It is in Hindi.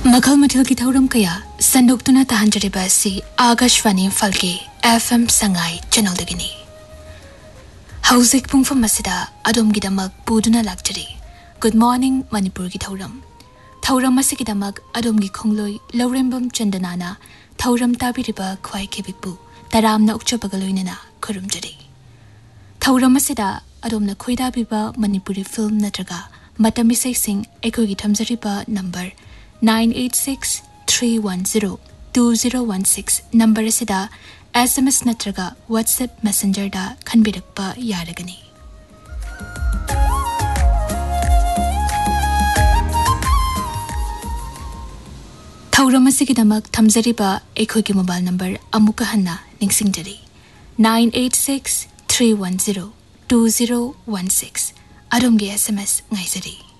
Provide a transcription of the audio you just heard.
मखल मथल की थौरम कया संदोक्तुना तहंजरिबा असि Akashvani फलके FM Sangai channel दगिनी हौजिक पुंगफम मसिदा अदोमगिदमक पुदुना लाक्चरी good morning Manipur की थौरम मसिगिदमक अदोमगी खोंगलोई लौरेंबम चंदनाना थौरम ताबिरिबा ख्वाई खेबिकपु तरामना उच्चबगलोइनना खुरुमजरी थौरम मसिदा अदोमना खोइदाबिबा Manipuri film नत्रगा मतमिसै Singh एकोगी थमजरिबा number 9863102016 number असिदा SMS नत्रगा WhatsApp Messenger दा खनबिरकपा यारगनी थौरम असिगिदमक थमजरिबा एकोगी मोबाइल नंबर अमुका हन्ना निंगसिंगजरी 9863102016 अदोमगी SMS ngaizari